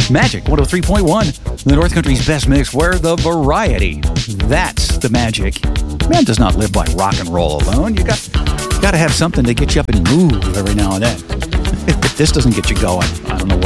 Magic 103.1, the North Country's best mix, where the variety, that's the magic. Man does not live by rock and roll alone. You got to have something to get you up and move every now and then. If this doesn't get you going, I don't know what